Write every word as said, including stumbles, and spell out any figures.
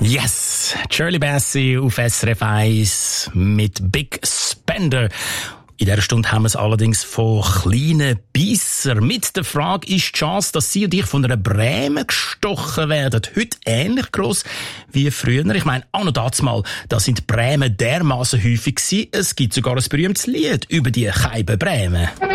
Yes! Shirley Bassey auf S R F eins mit Big Spender. In dieser Stunde haben wir es allerdings von kleinen Bisser. Mit der Frage, ist die Chance, dass Sie und ich von einer Breme gestochen werden, heute ähnlich gross wie früher? Ich meine, auch noch dazu mal, da sind die Bremen dermassen häufig gewesen. Es gibt sogar ein berühmtes Lied über die Keibenbremen.